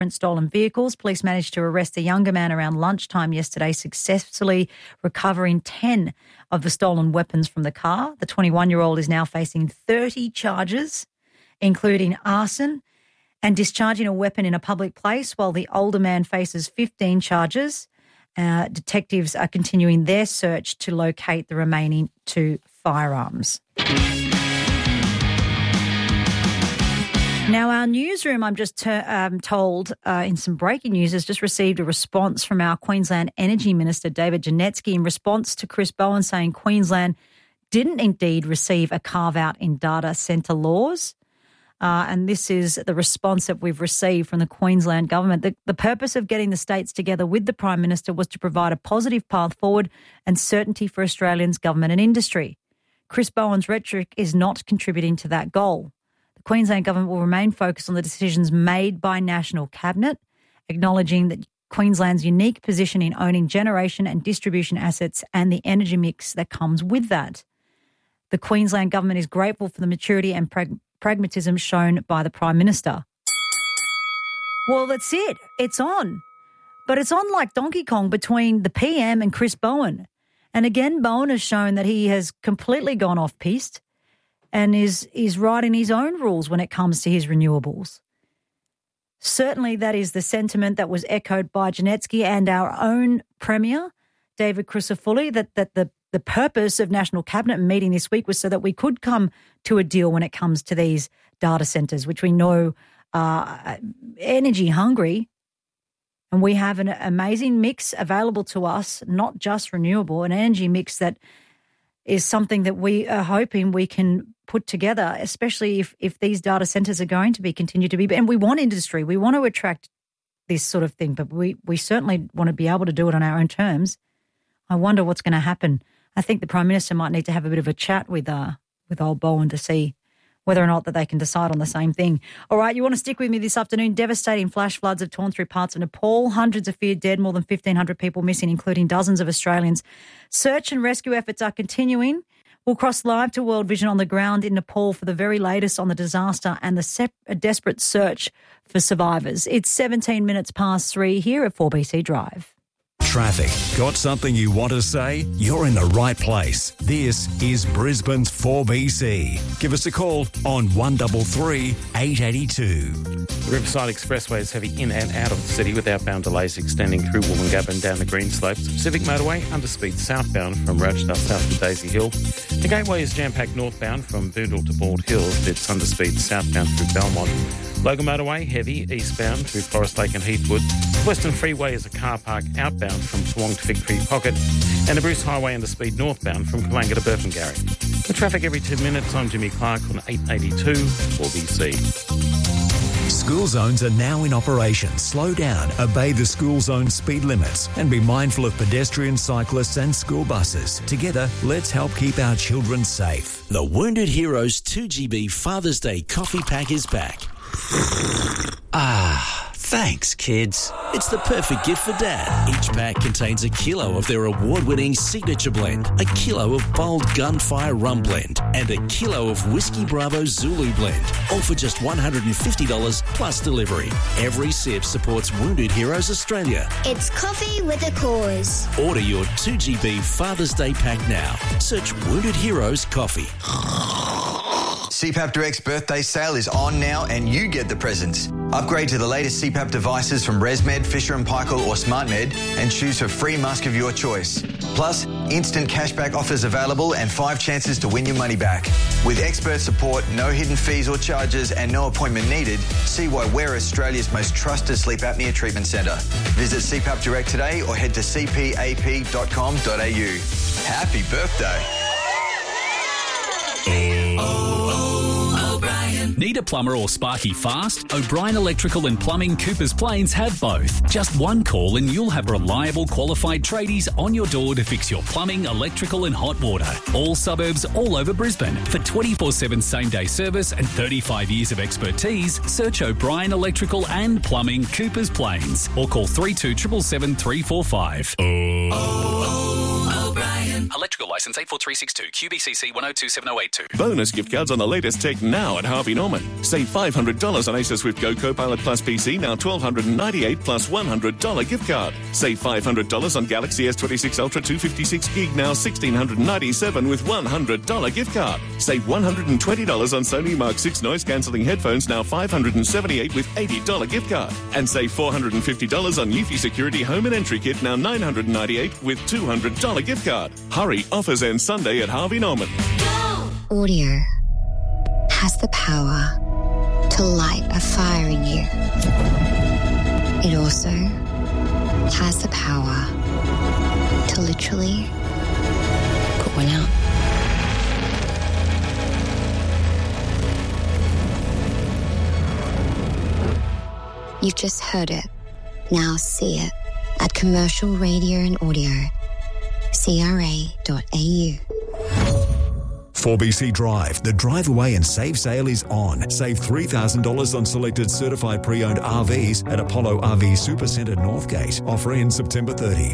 stolen vehicles. Police managed to arrest a younger man around lunchtime yesterday, successfully recovering 10 of the stolen weapons from the car. The 21-year-old is now facing 30 charges, including arson and discharging a weapon in a public place, while the older man faces 15 charges. Detectives are continuing their search to locate the remaining 2 firearms. Now, our newsroom, I'm just told in some breaking news, has just received a response from our Queensland Energy Minister, David Janetsky, in response to Chris Bowen saying Queensland didn't indeed receive a carve-out in data centre laws. And this is the response that we've received from the Queensland government. The purpose of getting the states together with the Prime Minister was to provide a positive path forward and certainty for Australians, government and industry. Chris Bowen's rhetoric is not contributing to that goal. The Queensland government will remain focused on the decisions made by National Cabinet, acknowledging that Queensland's unique position in owning generation and distribution assets and the energy mix that comes with that. The Queensland government is grateful for the maturity and pragmatism shown by the Prime Minister. Well, that's it. It's on. But it's on like Donkey Kong between the PM and Chris Bowen. And again, Bowen has shown that he has completely gone off-piste and is writing his own rules when it comes to his renewables. Certainly that is the sentiment that was echoed by Janetsky and our own Premier, David Crisafulli, that the purpose of National Cabinet meeting this week was so that we could come to a deal when it comes to these data centres, which we know are energy hungry. And we have an amazing mix available to us, not just renewable, an energy mix that is something that we are hoping we can put together, especially if these data centres are going to be continue to be. And we want industry. We want to attract this sort of thing, but we certainly want to be able to do it on our own terms. I wonder what's going to happen. I think the Prime Minister might need to have a bit of a chat with old Bowen to see whether or not that they can decide on the same thing. All right, you want to stick with me this afternoon? Devastating flash floods have torn through parts of Nepal. Hundreds of feared dead, more than 1,500 people missing, including dozens of Australians. Search and rescue efforts are continuing. We'll cross live to World Vision on the ground in Nepal for the very latest on the disaster and the desperate search for survivors. It's 17 minutes past 3 here at 4BC Drive. Traffic. Got something you want to say? You're in the right place. This is Brisbane's 4BC. Give us a call on 133 882. The Riverside Expressway is heavy in and out of the city with outbound delays extending through Wollongab and down the Green Slopes. Pacific Motorway underspeed southbound from Rochester south to Daisy Hill. The Gateway is jam-packed northbound from Boondall to Bald Hills. It's underspeed southbound through Belmont. Logan Motorway heavy eastbound through Forest Lake and Heathwood. Western Freeway is a car park outbound from Toowong to Fig Tree Pocket, and the Bruce Highway underspeed northbound from Kalanga to Burpengary. The traffic every 2 minutes. I'm Jimmy Clark on 882 4BC. School zones are now in operation. Slow down, obey the school zone speed limits, and be mindful of pedestrians, cyclists and school buses. Together, let's help keep our children safe. The Wounded Heroes 2GB Father's Day coffee pack is back. Thanks, kids. It's the perfect gift for Dad. Each pack contains a kilo of their award-winning signature blend, a kilo of bold Gunfire Rum Blend, and a kilo of Whiskey Bravo Zulu Blend, all for just $150 plus delivery. Every sip supports Wounded Heroes Australia. It's coffee with a cause. Order your 2GB Father's Day pack now. Search Wounded Heroes Coffee. CPAP Direct's birthday sale is on now and you get the presents. Upgrade to the latest CPAP devices from ResMed, Fisher & Paykel or SmartMed and choose a free mask of your choice. Plus, instant cashback offers available and 5 chances to win your money back. With expert support, no hidden fees or charges and no appointment needed, see why we're Australia's most trusted sleep apnea treatment centre. Visit CPAP Direct today or head to cpap.com.au. Happy birthday. Need a plumber or sparky fast? O'Brien Electrical and Plumbing Coopers Plains have both. Just one call and you'll have reliable qualified tradies on your door to fix your plumbing, electrical and hot water. All suburbs all over Brisbane. For 24/7 same-day service and 35 years of expertise, search O'Brien Electrical and Plumbing Coopers Plains or call 3277 345. O'Brien. Electrical licence licence 84362 QBCC 1027082. Bonus gift cards on the latest tech now at Harvey Norman. Save $500 on Acer Swift Go Copilot Plus PC, now $1,298 plus $100 gift card. Save $500 on Galaxy S26 Ultra 256 gig, now $1,697 with $100 gift card. Save $120 on Sony Mark 6 noise cancelling headphones, now $578 with $80 gift card. And save $450 on Eufy Security Home and Entry Kit, now $998 with $200 gift card. Hurry, offers end Sunday at Harvey Norman. Audio has the power to light a fire in you. It also has the power to literally put one out. You've just heard it. Now see it at Commercial Radio and Audio, CRA.au. 4BC Drive, the drive away and save sale is on. Save $3,000 on selected certified pre-owned RVs at Apollo RV Supercentre Northgate. Offer ends September 30.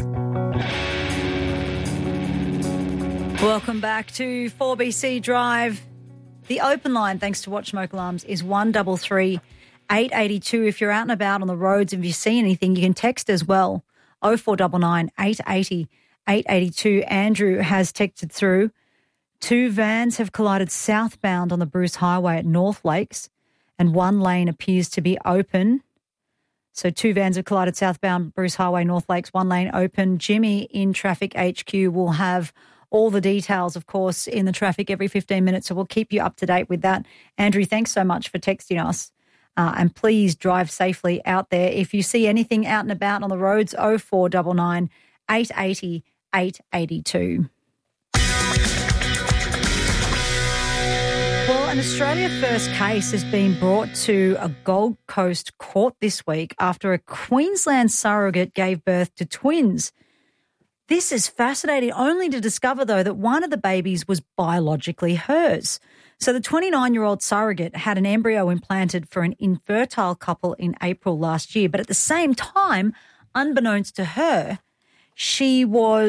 Welcome back to 4BC Drive. The open line, thanks to Watch Smoke Alarms, is 133 882. If you're out and about on the roads, if you see anything, you can text as well. 0499 880 882. Andrew has texted through. 2 vans have collided southbound on the Bruce Highway at North Lakes, and one lane appears to be open. So 2 vans have collided southbound Bruce Highway, North Lakes, one lane open. Jimmy in Traffic HQ will have all the details, of course, in the traffic every 15 minutes, so we'll keep you up to date with that. Andrew, thanks so much for texting us. And please drive safely out there. If you see anything out and about on the roads, 0499 880 882. Well, an Australia First case has been brought to a Gold Coast court this week after a Queensland surrogate gave birth to twins. This is fascinating, only to discover, though, that one of the babies was biologically hers. So the 29-year-old surrogate had an embryo implanted for an infertile couple in April last year. But at the same time, unbeknownst to her, she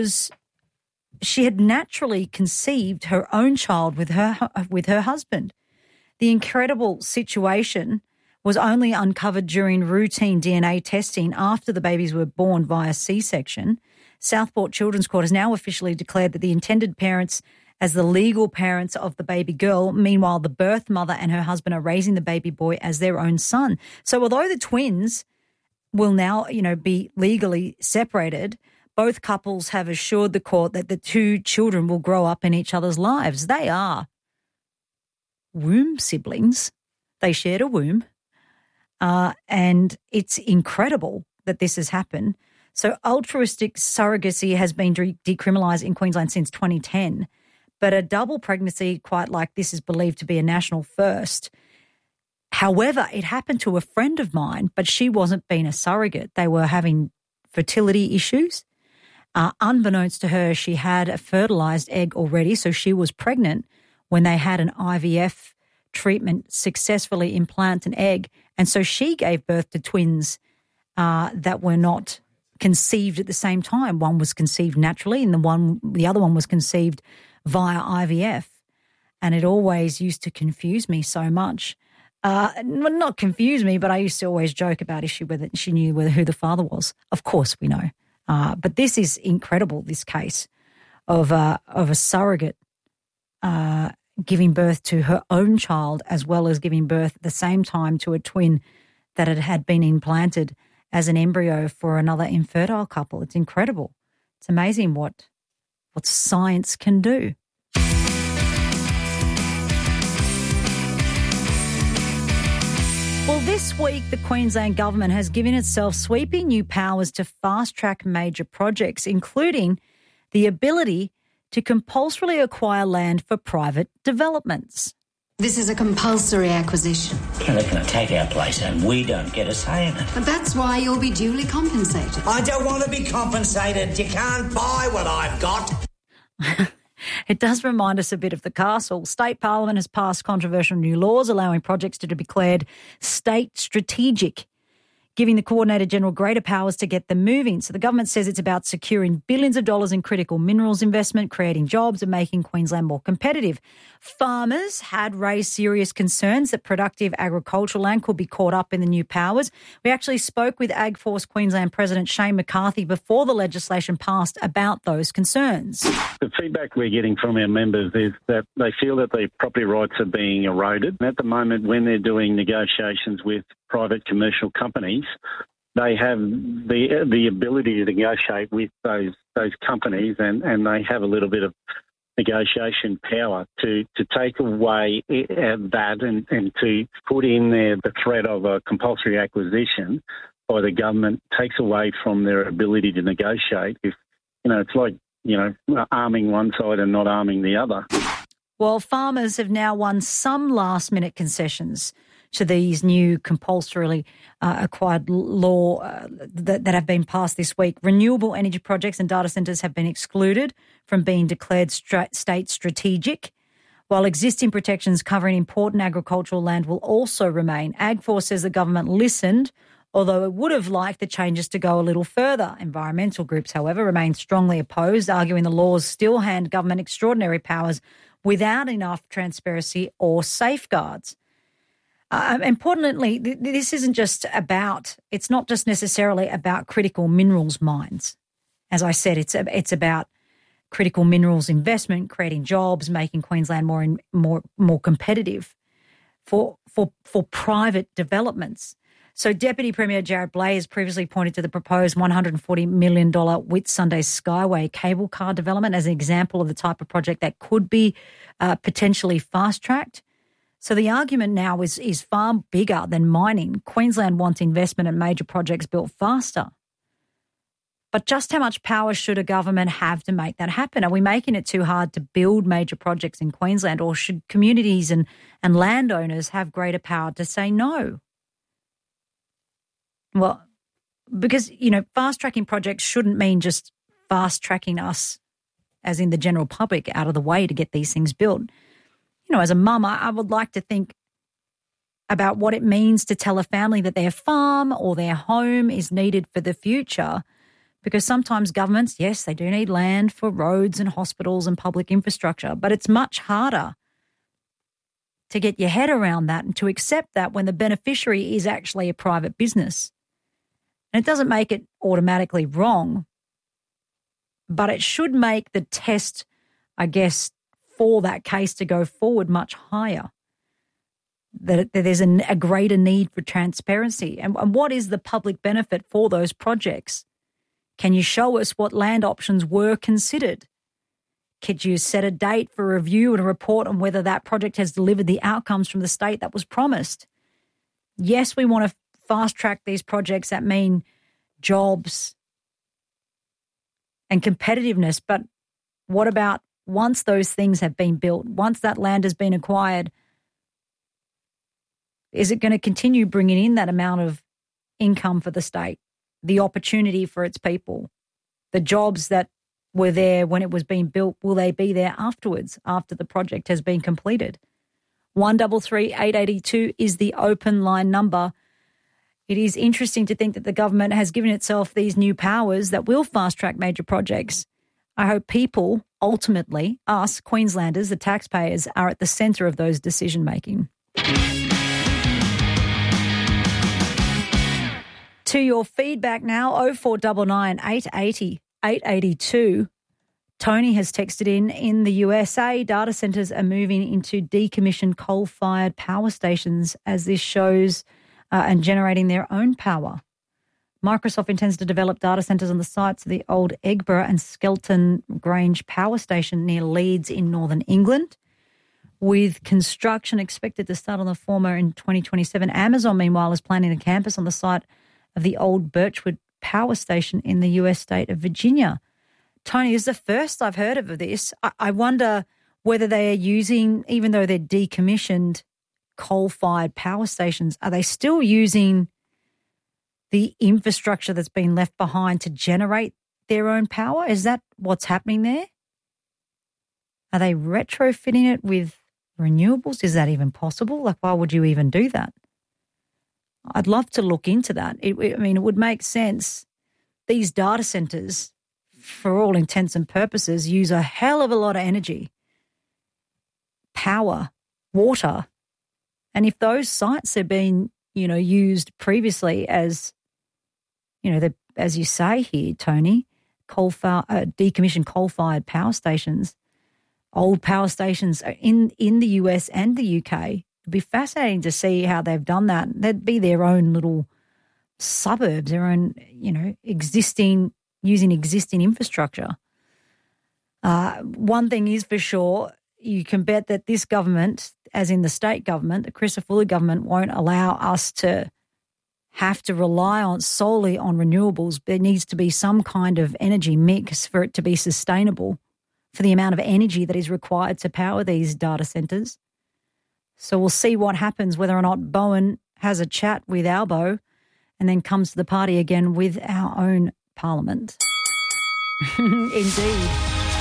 had naturally conceived her own child with her husband. The incredible situation was only uncovered during routine DNA testing after the babies were born via C-section. Southport Children's Court has now officially declared that the intended parents as the legal parents of the baby girl. Meanwhile, the birth mother and her husband are raising the baby boy as their own son. So although the twins will now, be legally separated, both couples have assured the court that the 2 children will grow up in each other's lives. They are womb siblings. They shared a womb. And it's incredible that this has happened. So altruistic surrogacy has been decriminalised in Queensland since 2010. But a double pregnancy quite like this is believed to be a national first. However, it happened to a friend of mine, but she wasn't being a surrogate. They were having fertility issues. Unbeknownst to her, she had a fertilised egg already, so she was pregnant when they had an IVF treatment successfully implant an egg. And so she gave birth to twins that were not conceived at the same time. One was conceived naturally and the other one was conceived via IVF. And it always used to confuse me so much. Not confuse me, but I used to always joke about whether she knew who the father was. Of course we know. But this is incredible, this case of a surrogate giving birth to her own child as well as giving birth at the same time to a twin that had been implanted as an embryo for another infertile couple. It's incredible. It's amazing what science can do. Well, this week the Queensland Government has given itself sweeping new powers to fast-track major projects, including the ability to compulsorily acquire land for private developments. This is a compulsory acquisition. They're going to take our place and we don't get a say in it. But that's why you'll be duly compensated. I don't want to be compensated. You can't buy what I've got. It does remind us a bit of the castle. State Parliament has passed controversial new laws allowing projects to be declared state strategic, giving the Coordinator-General greater powers to get them moving. So the government says it's about securing billions of dollars in critical minerals investment, creating jobs and making Queensland more competitive. Farmers had raised serious concerns that productive agricultural land could be caught up in the new powers. We actually spoke with AgForce Queensland President Shane McCarthy before the legislation passed about those concerns. The feedback we're getting from our members is that they feel that their property rights are being eroded. At the moment, when they're doing negotiations with private commercial companies, they have the ability to negotiate with those companies, and they have a little bit of negotiation power to take away that and to put in there the threat of a compulsory acquisition by the government takes away from their ability to negotiate. If it's like arming one side and not arming the other. Well, farmers have now won some last-minute concessions to these new compulsorily acquired law that have been passed this week. Renewable energy projects and data centres have been excluded from being declared state strategic, while existing protections covering important agricultural land will also remain. AgForce says the government listened, although it would have liked the changes to go a little further. Environmental groups, however, remain strongly opposed, arguing the laws still hand government extraordinary powers without enough transparency or safeguards. Importantly, this isn't just about, it's not just necessarily about critical minerals mines. As I said, it's about critical minerals investment, creating jobs, making Queensland more competitive for private developments. So Deputy Premier Jared Blay has previously pointed to the proposed $140 million Whitsunday Skyway cable car development as an example of the type of project that could be potentially fast-tracked. So the argument now is far bigger than mining. Queensland wants investment and major projects built faster. But just how much power should a government have to make that happen? Are we making it too hard to build major projects in Queensland, or should communities and landowners have greater power to say no? Well, because, fast-tracking projects shouldn't mean just fast-tracking us, as in the general public, out of the way to get these things built. As a mum, I would like to think about what it means to tell a family that their farm or their home is needed for the future, because sometimes governments, yes, they do need land for roads and hospitals and public infrastructure, but it's much harder to get your head around that and to accept that when the beneficiary is actually a private business. And it doesn't make it automatically wrong, but it should make the test, I guess, for that case to go forward much higher, that there's a greater need for transparency. And what is the public benefit for those projects? Can you show us what land options were considered? Could you set a date for review and a report on whether that project has delivered the outcomes from the state that was promised? Yes, we want to fast-track these projects that mean jobs and competitiveness, but what about once those things have been built, once that land has been acquired, is it going to continue bringing in that amount of income for the state, the opportunity for its people, the jobs that were there when it was being built, will they be there afterwards, after the project has been completed? 133 882 is the open line number. It is interesting to think that the government has given itself these new powers that will fast-track major projects. I hope people, ultimately, us, Queenslanders, the taxpayers, are at the centre of those decision-making. To your feedback now, 0499 880 882. Tony has texted in the USA, data centres are moving into decommissioned coal-fired power stations as this shows and generating their own power. Microsoft intends to develop data centres on the sites of the old Eggborough and Skelton Grange power station near Leeds in northern England, with construction expected to start on the former in 2027. Amazon, meanwhile, is planning a campus on the site of the old Birchwood power station in the US state of Virginia. Tony, this is the first I've heard of this. I wonder whether they are using, even though they're decommissioned coal-fired power stations, are they still using the infrastructure that's been left behind to generate their own power? Is that what's happening there? Are they retrofitting it with renewables? Is that even possible? Like, why would you even do that? I'd love to look into that. It would make sense. These data centres, for all intents and purposes, use a hell of a lot of energy, power, water. And if those sites have been, used previously as, as you say here, Tony, decommissioned coal-fired power stations, old power stations in the US and the UK, it'd be fascinating to see how they've done that. That'd be their own little suburbs, their own, using existing infrastructure. One thing is for sure, you can bet that this government, as in the state government, the Christopher government, won't allow us to have to rely solely on renewables. There needs to be some kind of energy mix for it to be sustainable for the amount of energy that is required to power these data centres. So we'll see what happens, whether or not Bowen has a chat with Albo and then comes to the party again with our own parliament. Indeed.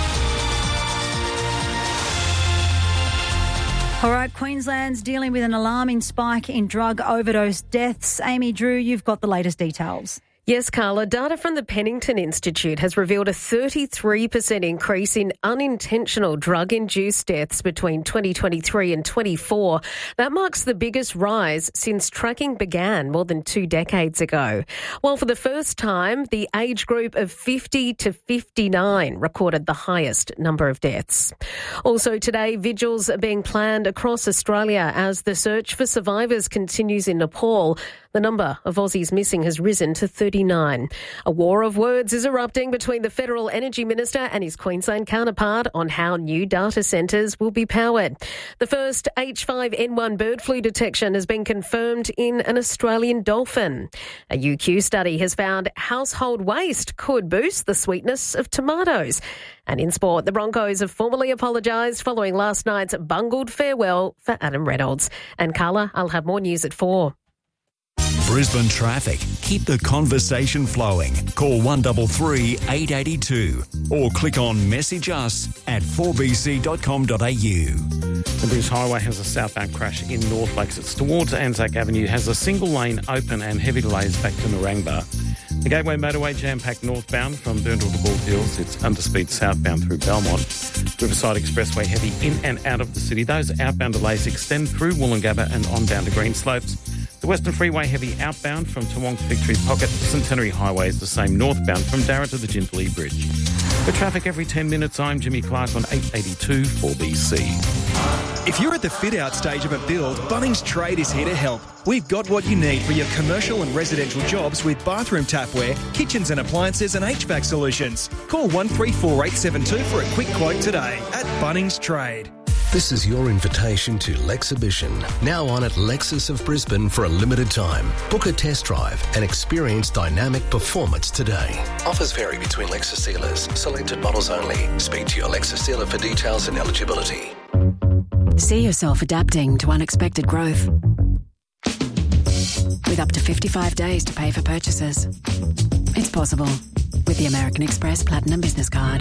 All right, Queensland's dealing with an alarming spike in drug overdose deaths. Amy Drew, you've got the latest details. Yes, Carla. Data from the Pennington Institute has revealed a 33% increase in unintentional drug-induced deaths between 2023 and 24. That marks the biggest rise since tracking began more than 2 decades ago. While for the first time, the age group of 50 to 59 recorded the highest number of deaths. Also today, vigils are being planned across Australia as the search for survivors continues in Nepal. The number of Aussies missing has risen to 39. A war of words is erupting between the Federal Energy Minister and his Queensland counterpart on how new data centres will be powered. The first H5N1 bird flu detection has been confirmed in an Australian dolphin. A UQ study has found household waste could boost the sweetness of tomatoes. And in sport, the Broncos have formally apologised following last night's bungled farewell for Adam Reynolds. And Carla, I'll have more news at 4. Brisbane traffic. Keep the conversation flowing. Call 133 882 or click on message us at 4bc.com.au. The Bruce Highway has a southbound crash in North Lakes. It's towards Anzac Avenue, has a single lane open and heavy delays back to Narangba. The Gateway Motorway jam-packed northbound from Burndall to Bald Hills. It's underspeed southbound through Belmont. Riverside Expressway heavy in and out of the city. Those outbound delays extend through Woolloongabba and on down to Greenslopes. The Western Freeway heavy outbound from Toowong to Victory Pocket. Centenary Highway is the same northbound from Darra to the Jindalee Bridge. For traffic every 10 minutes, I'm Jimmy Clark on 882 4BC. If you're at the fit-out stage of a build, Bunnings Trade is here to help. We've got what you need for your commercial and residential jobs with bathroom tapware, kitchens and appliances and HVAC solutions. Call 134872 for a quick quote today at Bunnings Trade. This is your invitation to Lexhibition, now on at Lexus of Brisbane for a limited time. Book a test drive and experience dynamic performance today. Offers vary between Lexus dealers. Selected models only. Speak to your Lexus dealer for details and eligibility. See yourself adapting to unexpected growth. With up to 55 days to pay for purchases. It's possible with the American Express Platinum Business Card.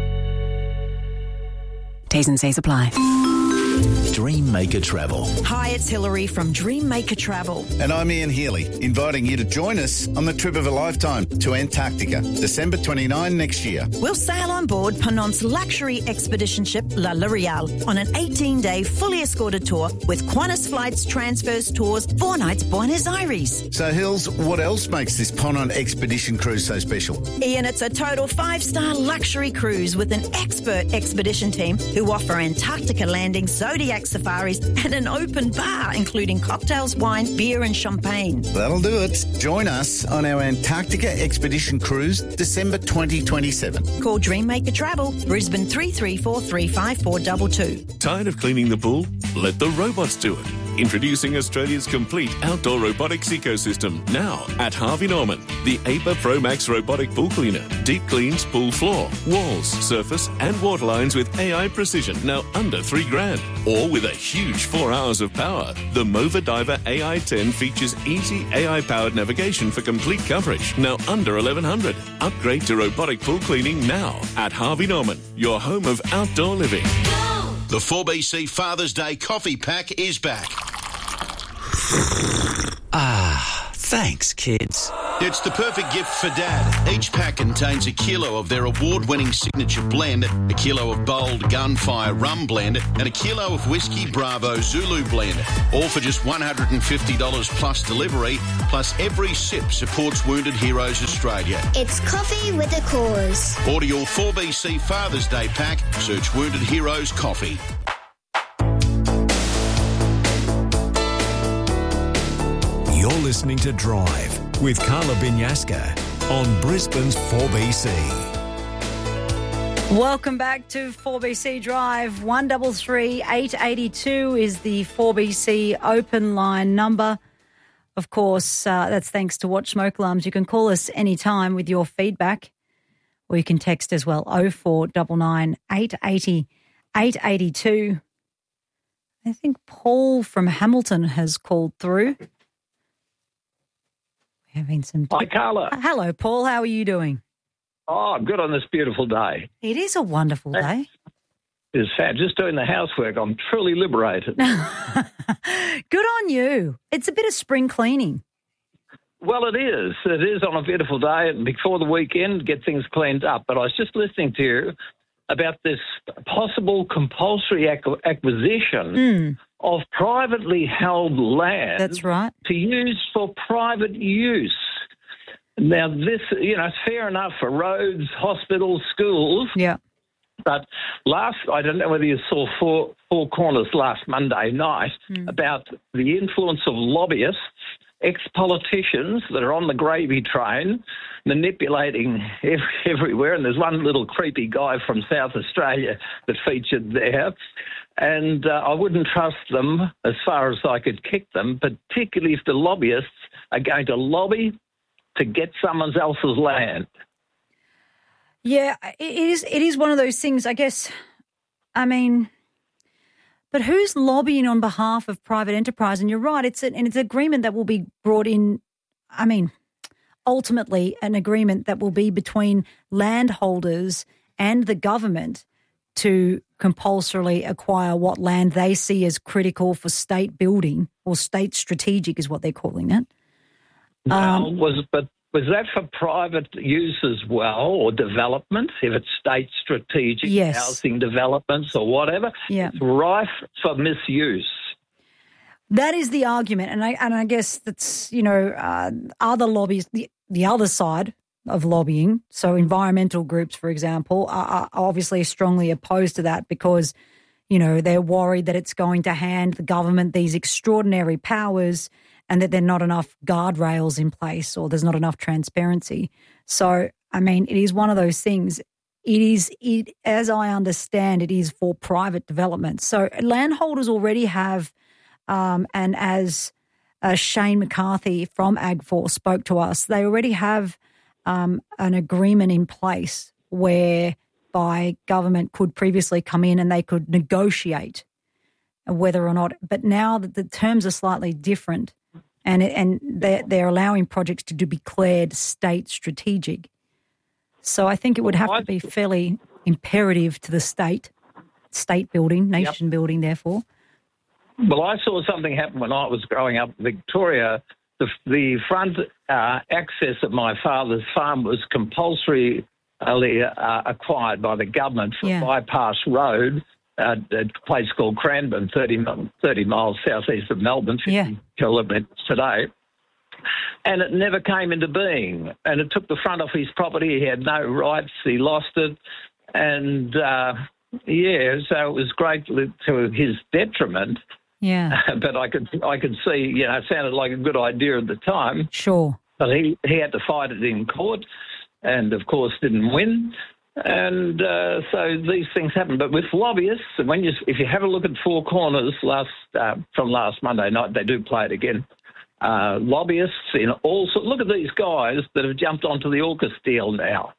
T's and C's apply. Dreammaker Travel. Hi, it's Hilary from Dreammaker Travel. And I'm Ian Healy, inviting you to join us on the trip of a lifetime to Antarctica, December 29 next year. We'll sail on board Ponant's luxury expedition ship La L'Oreal on an 18-day fully escorted tour with Qantas Flights, transfers, tours, 4 nights Buenos Aires. So, Hills, what else makes this Ponant expedition cruise so special? Ian, it's a total 5-star luxury cruise with an expert expedition team who offer Antarctica landings, Zodiac safaris and an open bar, including cocktails, wine, beer and champagne. That'll do it. Join us on our Antarctica expedition cruise, December 2027. Call Dreammaker Travel, Brisbane 334 35422. Tired of cleaning the pool? Let the robots do it. Introducing Australia's complete outdoor robotics ecosystem, now at Harvey Norman. The APA Pro Max robotic pool cleaner. Deep cleans pool floor, walls, surface and water lines with AI precision, now under $3,000. Or with a huge 4 hours of power. The Mova Diver AI10 features easy AI-powered navigation for complete coverage, now under $1,100. Upgrade to robotic pool cleaning now at Harvey Norman, your home of outdoor living. The 4BC Father's Day Coffee Pack is back. Ah, thanks, kids. It's the perfect gift for Dad. Each pack contains a kilo of their award-winning signature blend, a kilo of bold Gunfire Rum Blend, and a kilo of Whiskey Bravo Zulu Blend. All for just $150 plus delivery, plus every sip supports Wounded Heroes Australia. It's coffee with a cause. Order your 4BC Father's Day pack. Search Wounded Heroes Coffee. You're listening to Drive with Carla Binyaska on Brisbane's 4BC. Welcome back to 4BC Drive. 133 882 is the 4BC open line number. Of course, that's thanks to Watch Smoke Alarms. You can call us anytime with your feedback, or you can text as well, 0499 880 882. I think Paul from Hamilton has called through. Having some. Hi, Carla. Hello, Paul. How are you doing? Oh, I'm good on this beautiful day. It is a wonderful day. It's fab. Just doing the housework. I'm truly liberated. Good on you. It's a bit of spring cleaning. Well, it is. It is on a beautiful day and before the weekend, get things cleaned up. But I was just listening to you about this possible compulsory acquisition of privately held land. That's right. To use for private use. Now, this, it's fair enough for roads, hospitals, schools. Yeah. But I don't know whether you saw Four Corners last Monday night about the influence of lobbyists, ex-politicians that are on the gravy train, manipulating everywhere. And there's one little creepy guy from South Australia that featured there. And I wouldn't trust them as far as I could kick them, particularly if the lobbyists are going to lobby to get someone else's land. Yeah, it is one of those things, I guess. I mean, but who's lobbying on behalf of private enterprise? And you're right, it's an agreement that will be brought in, I mean, ultimately an agreement that will be between landholders and the government to compulsorily acquire what land they see as critical for state building, or state strategic is what they're calling it. Was that for private use as well, or development, if it's state strategic, housing developments or whatever? Yeah. It's rife for misuse. That is the argument, and I guess that's, other lobbies, the other side of lobbying, so environmental groups, for example, are obviously strongly opposed to that because, they're worried that it's going to hand the government these extraordinary powers and that there are not enough guardrails in place, or there's not enough transparency. So, I mean, it is one of those things. As I understand, it is for private development. So landholders already have, and as Shane McCarthy from AgForce spoke to us, they already have an agreement in place whereby government could previously come in and they could negotiate whether or not, but now that the terms are slightly different, and they're allowing projects to be declared state strategic. So I think it would have to be fairly imperative to the state building, nation building, therefore. Well, I saw something happen when I was growing up in Victoria. The front access of my father's farm was compulsorily acquired by the government for bypass road at a place called Cranbourne, 30 miles southeast of Melbourne, 50 kilometres today. And it never came into being. And it took the front off his property. He had no rights. He lost it. And, so it was great to his detriment. Yeah. But I could see, it sounded like a good idea at the time. Sure. But he had to fight it in court and, of course, didn't win. And so these things happen. But with lobbyists, if you have a look at Four Corners from last Monday night, they do play it again. Lobbyists in all sorts. Look at these guys that have jumped onto the AUKUS deal now.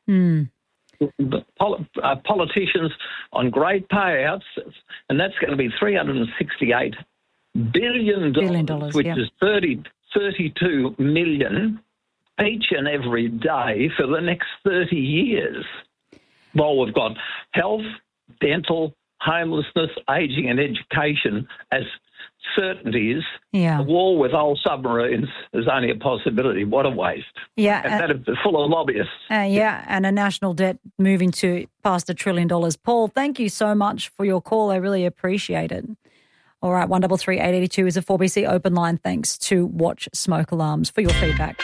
Politicians on great payouts, and that's going to be $368 billion, which is 32 million each and every day for the next 30 years. Well, we've got health, dental, homelessness, ageing and education as certainties. Yeah. A war with old submarines is only a possibility. What a waste. Yeah. And that is full of lobbyists. And a national debt moving to past $1 trillion. Paul, thank you so much for your call. I really appreciate it. All right, 133 882 is a 4BC open line. Thanks to Watch Smoke Alarms for your feedback.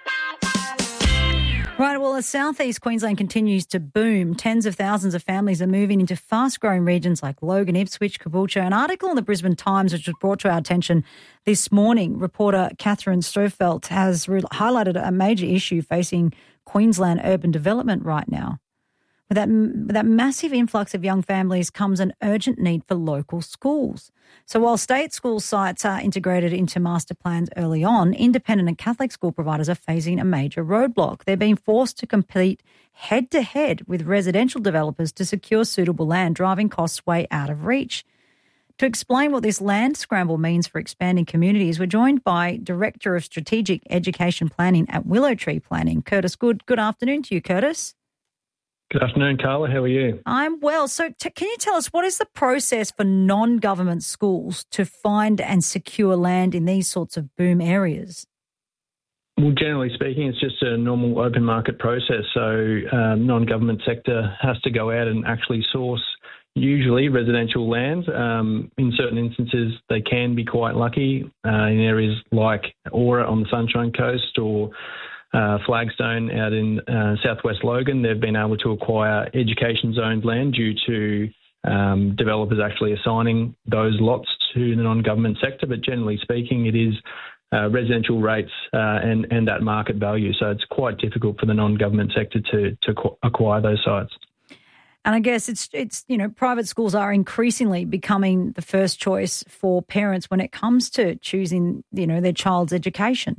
Right, well, as southeast Queensland continues to boom, tens of thousands of families are moving into fast-growing regions like Logan, Ipswich, Caboolture. An article in the Brisbane Times, which was brought to our attention this morning, reporter Catherine Stofelt has highlighted a major issue facing Queensland urban development right now. With that massive influx of young families comes an urgent need for local schools. So while state school sites are integrated into master plans early on, independent and Catholic school providers are facing a major roadblock. They're being forced to compete head-to-head with residential developers to secure suitable land, driving costs way out of reach. To explain what this land scramble means for expanding communities, we're joined by Director of Strategic Education Planning at Willow Tree Planning, Curtis Good. Good afternoon to you, Curtis. Good afternoon, Carla. How are you? I'm well. So can you tell us what is the process for non-government schools to find and secure land in these sorts of boom areas? Well, generally speaking, it's just a normal open market process. So non-government sector has to go out and actually source usually residential lands. In certain instances, they can be quite lucky in areas like Aura on the Sunshine Coast or Flagstone out in southwest Logan. They've been able to acquire education-zoned land due to developers actually assigning those lots to the non-government sector. But generally speaking, it is residential rates and that market value. So it's quite difficult for the non-government sector to acquire those sites. And I guess it's private schools are increasingly becoming the first choice for parents when it comes to choosing, their child's education.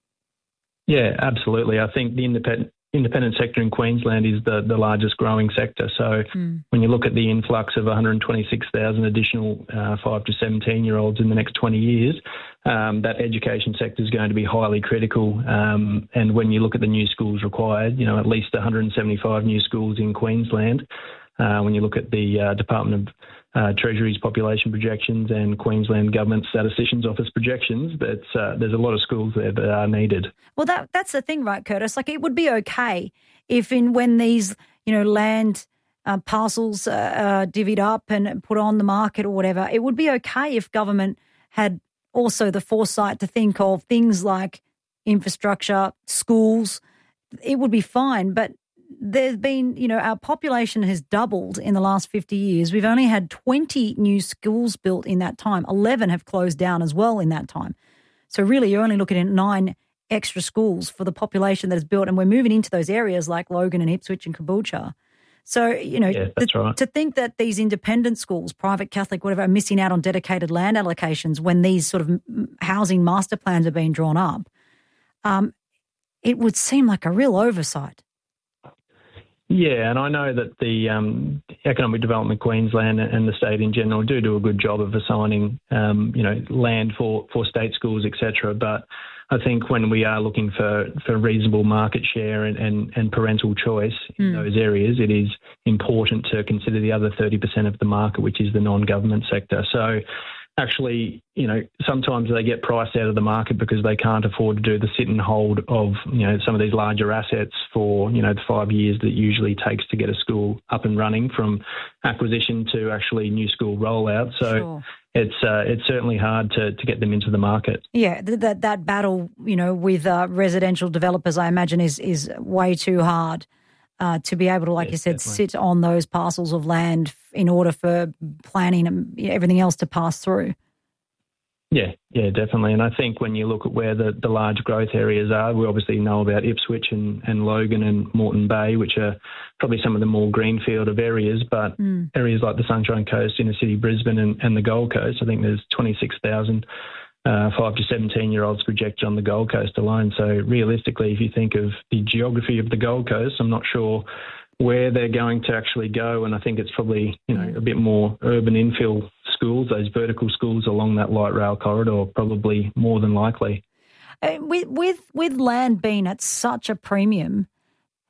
Yeah, absolutely. I think the independent sector in Queensland is the largest growing sector. So when you look at the influx of 126,000 additional 5 to 17-year-olds in the next 20 years, that education sector is going to be highly critical. And when you look at the new schools required, at least 175 new schools in Queensland. When you look at the Department of Treasury's population projections and Queensland Government Statisticians Office projections, there's a lot of schools there that are needed. Well, that's the thing, right, Curtis? Like, it would be okay if when these, land parcels are divvied up and put on the market or whatever, it would be okay if government had also the foresight to think of things like infrastructure, schools. It would be fine, but there's been, our population has doubled in the last 50 years. We've only had 20 new schools built in that time. 11 have closed down as well in that time. So really, you're only looking at 9 extra schools for the population that is built. And we're moving into those areas like Logan and Ipswich and Caboolture. So, that's right. To think that these independent schools, private, Catholic, whatever, are missing out on dedicated land allocations when these sort of housing master plans are being drawn up, it would seem like a real oversight. Yeah, and I know that the Economic Development Queensland and the state in general do a good job of assigning, land for state schools, etc. But I think when we are looking for reasonable market share and parental choice in those areas, it is important to consider the other 30% of the market, which is the non-government sector. So actually, sometimes they get priced out of the market because they can't afford to do the sit and hold of, some of these larger assets for, the 5 years that it usually takes to get a school up and running from acquisition to actually new school rollout. So it's certainly hard to get them into the market. Yeah, that battle, with residential developers, I imagine is way too hard. To be able to, like you said, definitely sit on those parcels of land in order for planning and everything else to pass through. Yeah, definitely. And I think when you look at where the large growth areas are, we obviously know about Ipswich and Logan and Moreton Bay, which are probably some of the more greenfield of areas, but areas like the Sunshine Coast, inner city Brisbane and the Gold Coast, I think there's 26,000 5 to 17-year-olds projected on the Gold Coast alone. So realistically, if you think of the geography of the Gold Coast, I'm not sure where they're going to actually go. And I think it's probably, a bit more urban infill schools, those vertical schools along that light rail corridor, probably more than likely. With land being at such a premium,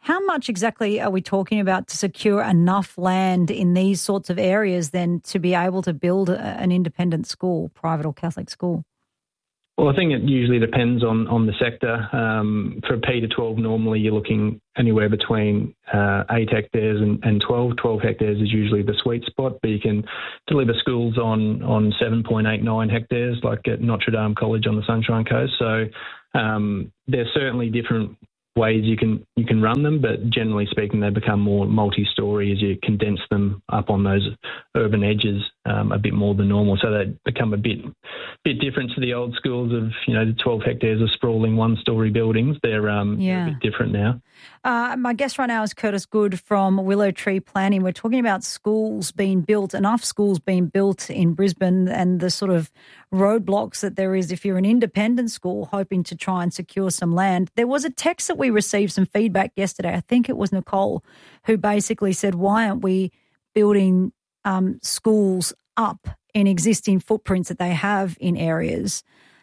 How much exactly are we talking about to secure enough land in these sorts of areas then to be able to build an independent school, private or Catholic school? Well, I think it usually depends on the sector. For P to 12, normally you're looking anywhere between 8 hectares and 12. 12 hectares is usually the sweet spot, but you can deliver schools on 7.89 hectares, like at Notre Dame College on the Sunshine Coast. So there's certainly different ways you can run them, but generally speaking, they become more multi-storey as you condense them up on those urban edges a bit more than normal. So they become a bit different to the old schools of, the 12 hectares of sprawling one-storey buildings. They're a bit different now. My guest right now is Curtis Good from Willow Tree Planning. We're talking about schools being built, enough schools being built in Brisbane, and the sort of roadblocks that there is if you're an independent school hoping to try and secure some land. There was a text that we received some feedback yesterday. I think it was Nicole who basically said, why aren't we building schools up in existing footprints that they have in areas?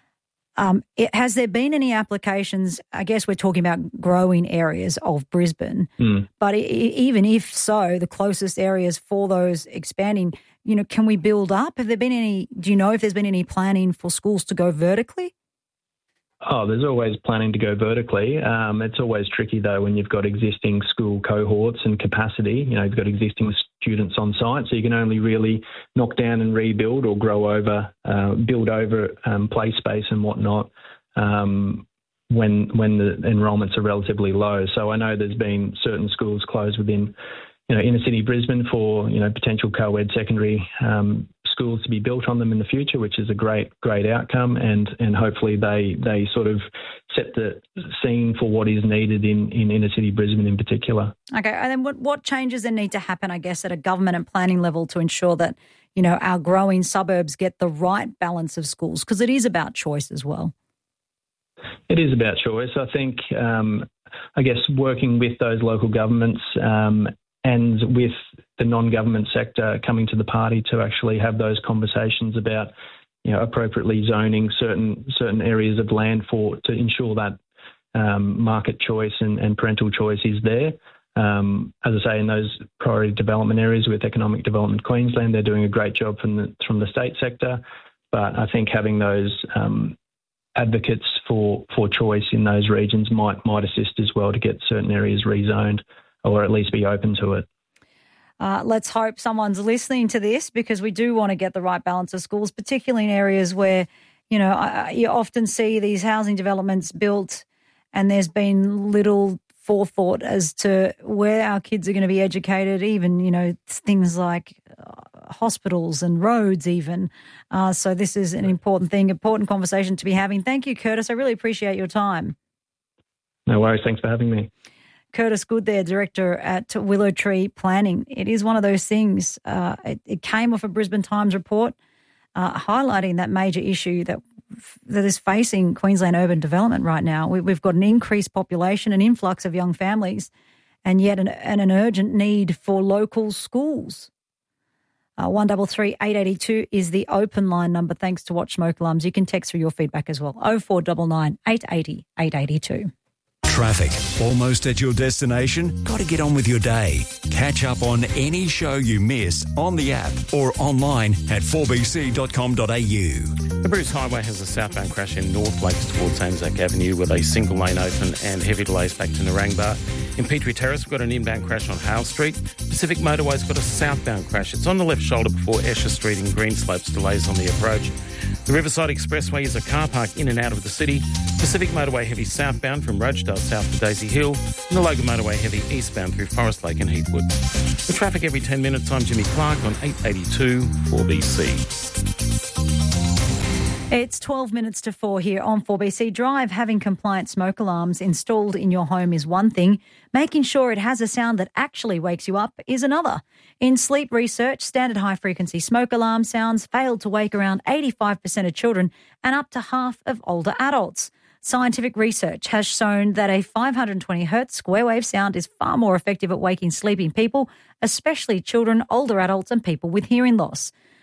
Has there been any applications? I guess we're talking about growing areas of Brisbane, but even if so, the closest areas for those expanding, can we build up? Have there been any? Do you know if there's been any planning for schools to go vertically? Oh, there's always planning to go vertically. It's always tricky, though, when you've got existing school cohorts and capacity. You've got existing students on site, so you can only really knock down and rebuild or build over play space and whatnot when the enrolments are relatively low. So I know there's been certain schools closed within inner city Brisbane for potential co-ed secondary schools to be built on them in the future, which is a great outcome, and hopefully they sort of set the scene for what is needed in inner city Brisbane in particular. Okay, and then what changes then need to happen, I guess, at a government and planning level to ensure that our growing suburbs get the right balance of schools, because it is about choice as well. It is about choice. I think, I guess, working with those local governments and with the non-government sector coming to the party to actually have those conversations about, appropriately zoning certain areas of land to ensure that market choice and parental choice is there. As I say, in those priority development areas with Economic Development Queensland, they're doing a great job from the state sector. But I think having those advocates for choice in those regions might assist as well to get certain areas rezoned, or at least be open to it. Let's hope someone's listening to this, because we do want to get the right balance of schools, particularly in areas where, you often see these housing developments built and there's been little forethought as to where our kids are going to be educated, even, things like hospitals and roads even. So this is an important conversation to be having. Thank you, Curtis. I really appreciate your time. No worries. Thanks for having me. Curtis Good there, Director at Willow Tree Planning. It is one of those things. It came off a Brisbane Times report highlighting that major issue that is facing Queensland urban development right now. We've got an increased population, an influx of young families, and yet an urgent need for local schools. 133 882 is the open line number. Thanks to Watch Smoke Alarms. You can text through your feedback as well. 0499 880 882. Traffic. Almost at your destination? Got to get on with your day. Catch up on any show you miss on the app or online at 4bc.com.au. The Bruce Highway has a southbound crash in North Lakes towards Anzac Avenue with a single lane open and heavy delays back to Narangba. In Petrie Terrace, we've got an inbound crash on Hale Street. Pacific Motorway's got a southbound crash. It's on the left shoulder before Esher Street in Greenslopes, delays on the approach. The Riverside Expressway is a car park in and out of the city. Pacific Motorway heavy southbound from Rochedale south to Daisy Hill, and the Logan Motorway heavy eastbound through Forest Lake and Heathwood. The traffic every 10 minutes, I'm Jimmy Clark on 882 4BC. It's 12 minutes to 4 here on 4BC Drive. Having compliant smoke alarms installed in your home is one thing. Making sure it has a sound that actually wakes you up is another. In sleep research, standard high-frequency smoke alarm sounds failed to wake around 85% of children and up to half of older adults. Scientific research has shown that a 520 hertz square wave sound is far more effective at waking sleeping people, especially children, older adults and people with hearing loss.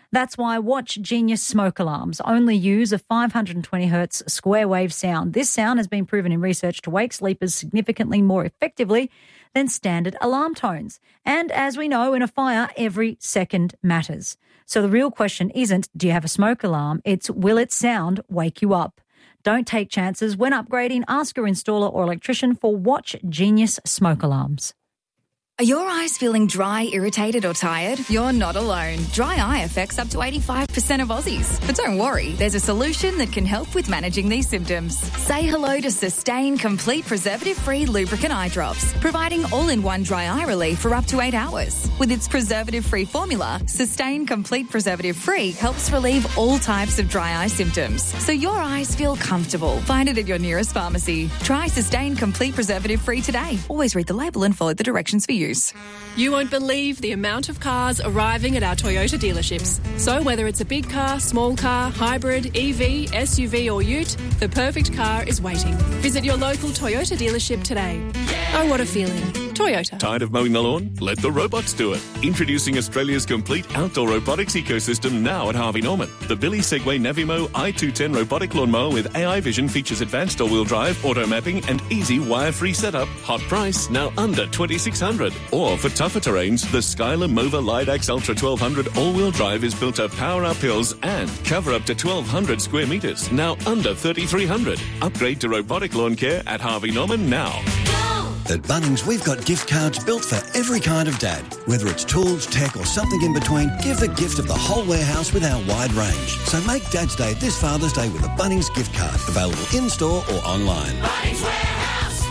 That's why Watch Genius smoke alarms only use a 520 hertz square wave sound. This sound has been proven in research to wake sleepers significantly more effectively than standard alarm tones. And as we know, in a fire, every second matters. So the real question isn't, do you have a smoke alarm? It's, will its sound wake you up? Don't take chances. When upgrading, ask your installer or electrician for Watch Genius smoke alarms. Are your eyes feeling dry, irritated or tired? You're not alone. Dry eye affects up to 85% of Aussies. But don't worry, there's a solution that can help with managing these symptoms. Say hello to Sustain Complete Preservative-Free Lubricant Eye Drops, providing all-in-one dry eye relief for up to 8 hours. With its preservative-free formula, Sustain Complete Preservative-Free helps relieve all types of dry eye symptoms, so your eyes feel comfortable. Find it at your nearest pharmacy. Try Sustain Complete Preservative-Free today. Always read the label and follow the directions for use. You won't believe the amount of cars arriving at our Toyota dealerships. So whether it's a big car, small car, hybrid, EV, SUV or ute, the perfect car is waiting. Visit your local Toyota dealership today. Oh, what a feeling. Toyota. Tired of mowing the lawn? Let the robots do it. Introducing Australia's complete outdoor robotics ecosystem now at Harvey Norman. The Billy Segway Navimo i210 robotic lawnmower with AI vision features advanced all-wheel drive, auto mapping and easy wire-free setup. Hot price, now under $2,600. Or for tougher terrains, the Skylar Mova Lidax Ultra 1200 all-wheel drive is built to power up hills and cover up to 1,200 square metres, now under $3,300. Upgrade to robotic lawn care at Harvey Norman now. At Bunnings, we've got gift cards built for every kind of dad. Whether it's tools, tech or something in between, give the gift of the whole warehouse with our wide range. So make Dad's Day this Father's Day with a Bunnings gift card, available in-store or online. Bunnings Warehouse.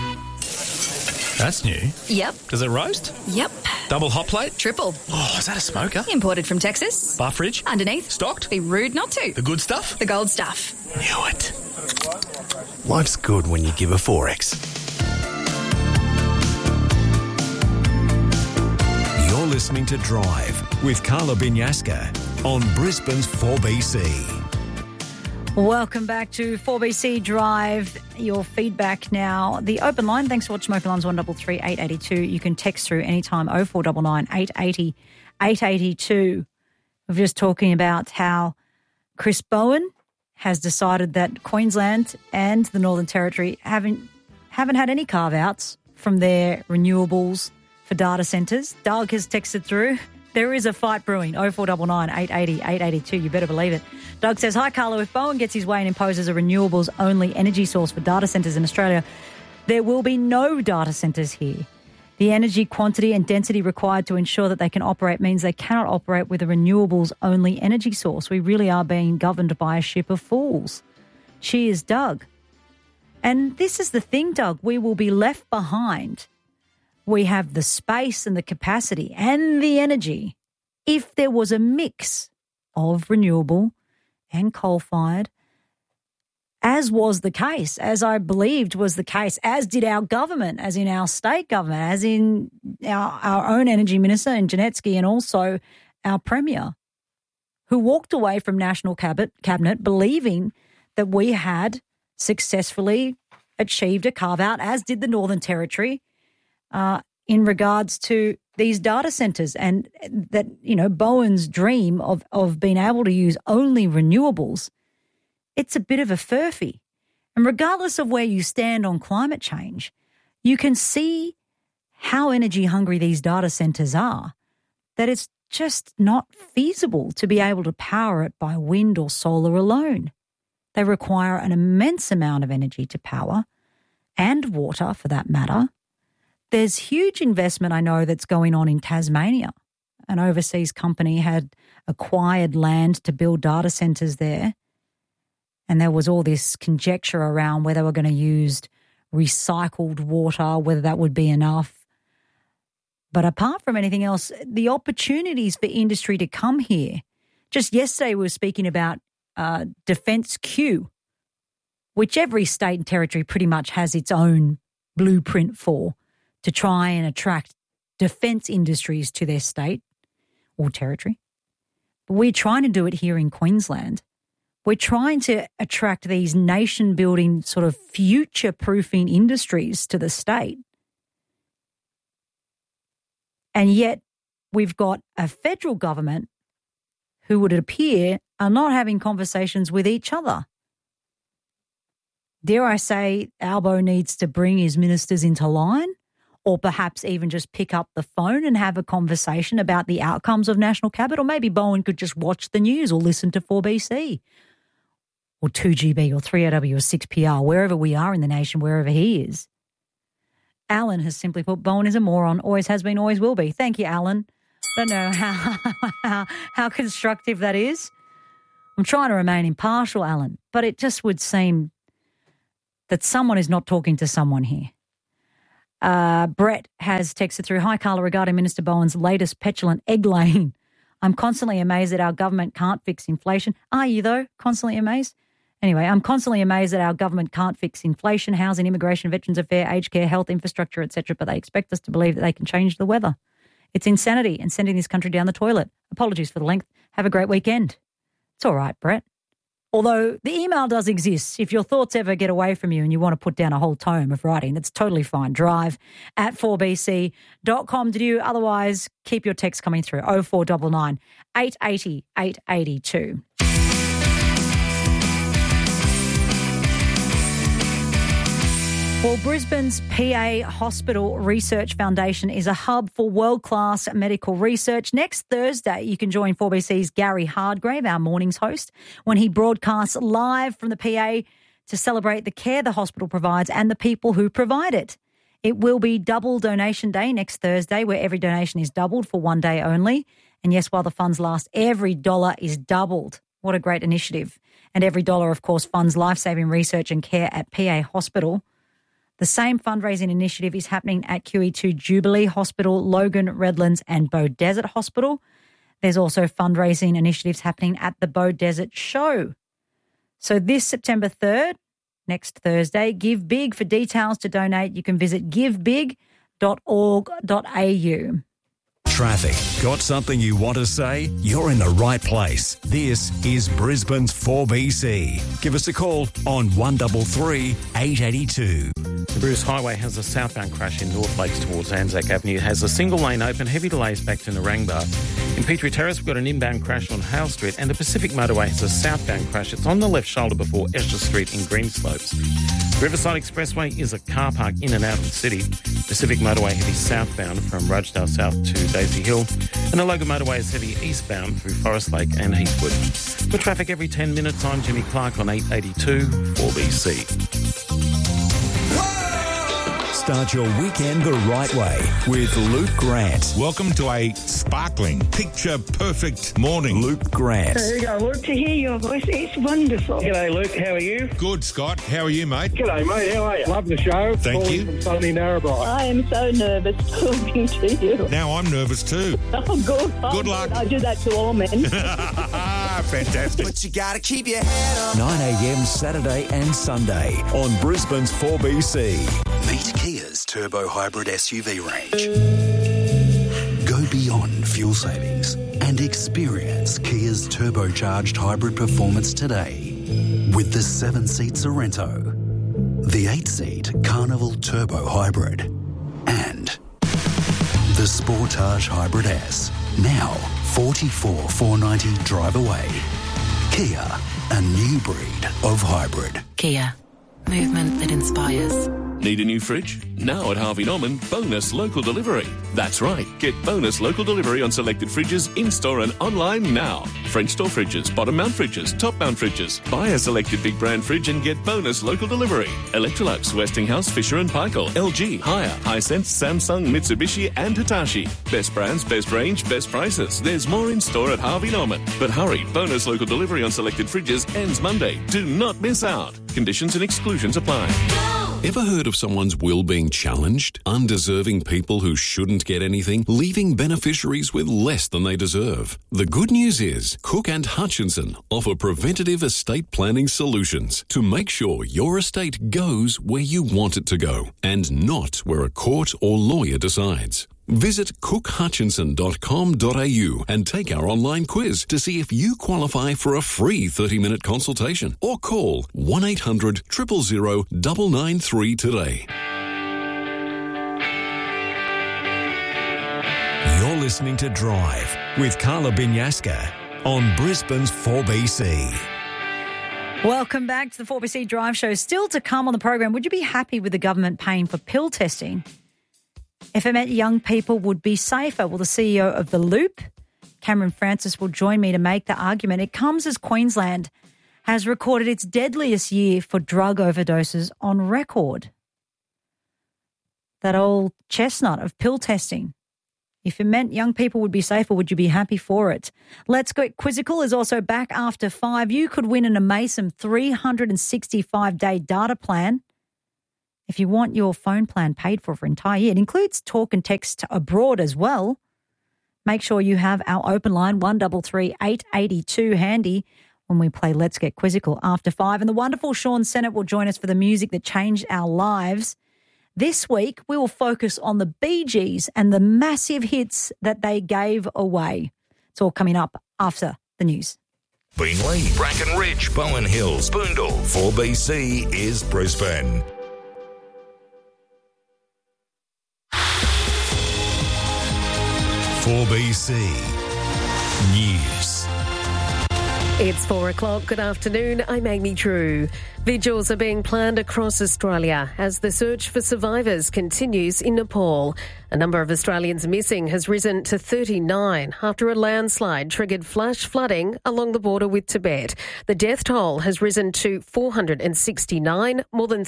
That's new. Yep. Does it roast? Yep. Double hot plate? Triple. Oh, is that a smoker? Imported from Texas. Bar fridge? Underneath. Stocked? Be rude not to. The good stuff? The gold stuff. Knew it. Life's good when you give a 4X. You're listening to Drive with Carla Binyaska on Brisbane's 4BC. Welcome back to 4BC Drive. Your feedback now. The open line, thanks for watching Smoke Alarms 133 882. You can text through anytime 0499 880 882. We're just talking about how Chris Bowen has decided that Queensland and the Northern Territory haven't had any carve-outs from their renewables for data centres. Doug has texted through. There is a fight brewing, 0499 880 882. You better believe it. Doug says, hi, Carlo. If Bowen gets his way and imposes a renewables-only energy source for data centres in Australia, there will be no data centres here. The energy quantity and density required to ensure that they can operate means they cannot operate with a renewables-only energy source. We really are being governed by a ship of fools. Cheers, Doug. And this is the thing, Doug. We will be left behind. We have the space and the capacity and the energy if there was a mix of renewable and coal-fired, as was the case, as I believed was the case, as did our government, as in our state government, as in our own energy minister in Janetsky and also our premier, who walked away from National Cabinet believing that we had successfully achieved a carve-out, as did the Northern Territory, in regards to these data centres, and that, you know, Bowen's dream of being able to use only renewables, it's a bit of a furphy. And regardless of where you stand on climate change, you can see how energy hungry these data centres are, that it's just not feasible to be able to power it by wind or solar alone. They require an immense amount of energy to power, and water for that matter. There's huge investment, I know, that's going on in Tasmania. An overseas company had acquired land to build data centres there, and there was all this conjecture around whether we're going to use recycled water, whether that would be enough. But apart from anything else, the opportunities for industry to come here. Just yesterday we were speaking about Defence Q, which every state and territory pretty much has its own blueprint for, to try and attract defence industries to their state or territory. But we're trying to do it here in Queensland. We're trying to attract these nation-building sort of future-proofing industries to the state. And yet we've got a federal government who would appear are not having conversations with each other. Dare I say Albo needs to bring his ministers into line, or perhaps even just pick up the phone and have a conversation about the outcomes of National Cabinet, or maybe Bowen could just watch the news or listen to 4BC or 2GB or 3AW or 6PR, wherever we are in the nation, wherever he is. Alan has simply put, Bowen is a moron, always has been, always will be. Thank you, Alan. I don't know how constructive that is. I'm trying to remain impartial, Alan, but it just would seem that someone is not talking to someone here. Brett has texted through, hi, Carla, regarding Minister Bowen's latest petulant egg laying. I'm constantly amazed that our government can't fix inflation. Are you, though? Constantly amazed? Anyway, I'm constantly amazed that our government can't fix inflation, housing, immigration, veterans affairs, aged care, health, infrastructure, etc., but they expect us to believe that they can change the weather. It's insanity and sending this country down the toilet. Apologies for the length. Have a great weekend. It's all right, Brett. Although the email does exist. If your thoughts ever get away from you and you want to put down a whole tome of writing, that's totally fine. drive@4bc.com to do. Otherwise, keep your text coming through. 0499 880 882. Well, Brisbane's PA Hospital Research Foundation is a hub for world-class medical research. Next Thursday, you can join 4BC's Gary Hardgrave, our morning's host, when he broadcasts live from the PA to celebrate the care the hospital provides and the people who provide it. It will be double donation day next Thursday, where every donation is doubled for one day only. And yes, while the funds last, every dollar is doubled. What a great initiative. And every dollar, of course, funds life-saving research and care at PA Hospital. The same fundraising initiative is happening at QE2 Jubilee Hospital, Logan, Redlands and Bow Desert Hospital. There's also fundraising initiatives happening at the Bow Desert Show. So this September 3rd, next Thursday, Give Big. For details to donate, you can visit givebig.org.au. Traffic. Got something you want to say? You're in the right place. This is Brisbane's 4BC. Give us a call on 133 882. The Bruce Highway has a southbound crash in North Lakes towards Anzac Avenue. It has a single lane open, heavy delays back to Narangba. In Petrie Terrace, we've got an inbound crash on Hale Street, and the Pacific Motorway has a southbound crash. It's on the left shoulder before Esher Street in Greenslopes. Riverside Expressway is a car park in and out of the city. Pacific Motorway heavy southbound from Rochedale South to Daisy Hill, and the Logan Motorway is heavy eastbound through Forest Lake and Heathwood. For traffic every 10 minutes, I'm Jimmy Clark on 882 4BC. Start your weekend the right way with Luke Grant. Welcome to a sparkling, picture-perfect morning. Luke Grant. There you go, Luke. To hear your voice, it's wonderful. G'day, Luke. How are you? Good, Scott. How are you, mate? G'day, mate. How are you? Love the show. Thank you. From sunny Narrabri. I am so nervous talking to you. Now I'm nervous too. Oh, good. Good luck. I do that to all men. Fantastic. But you gotta keep your head up. 9 a.m. Saturday and Sunday on Brisbane's 4BC. Meet Kia's Turbo Hybrid SUV range. Go beyond fuel savings and experience Kia's turbocharged hybrid performance today with the 7-seat Sorrento, the 8-seat Carnival Turbo Hybrid, and the Sportage Hybrid S. Now 44,490 drive away. Kia, a new breed of hybrid. Kia, movement that inspires. Need a new fridge? Now at Harvey Norman, bonus local delivery. That's right. Get bonus local delivery on selected fridges in-store and online now. French door fridges, bottom mount fridges, top mount fridges. Buy a selected big brand fridge and get bonus local delivery. Electrolux, Westinghouse, Fisher & Paykel, LG, Haier, Hisense, Samsung, Mitsubishi and Hitachi. Best brands, best range, best prices. There's more in store at Harvey Norman. But hurry, bonus local delivery on selected fridges ends Monday. Do not miss out. Conditions and exclusions apply. Ever heard of someone's will being challenged? Undeserving people who shouldn't get anything, leaving beneficiaries with less than they deserve. The good news is Cook and Hutchinson offer preventative estate planning solutions to make sure your estate goes where you want it to go and not where a court or lawyer decides. Visit cookhutchinson.com.au and take our online quiz to see if you qualify for a free 30-minute consultation or call 1-800-000-993 today. You're listening to Drive with Carla Binyaska on Brisbane's 4BC. Welcome back to the 4BC Drive Show. Still to come on the program, would you be happy with the government paying for pill testing if it meant young people would be safer? Well, the CEO of The Loop, Cameron Francis, will join me to make the argument. It comes as Queensland has recorded its deadliest year for drug overdoses on record. That old chestnut of pill testing. If it meant young people would be safer, would you be happy for it? Let's Get Quizzical is also back after 5. You could win an amazing 365-day data plan if you want your phone plan paid for an entire year. It includes talk and text abroad as well. Make sure you have our open line 133 882 handy when we play Let's Get Quizzical after 5. And the wonderful Sean Sennett will join us for the music that changed our lives. This week, we will focus on the Bee Gees and the massive hits that they gave away. It's all coming up after the news. Beenleigh, Brackenridge, Bowen Hills, Boondall. 4BC is Brisbane. .4BC News. It's 4 o'clock. Good afternoon. I'm Amy Drew. Vigils are being planned across Australia as the search for survivors continues in Nepal. A number of Australians missing has risen to 39 after a landslide triggered flash flooding along the border with Tibet. The death toll has risen to 469. More than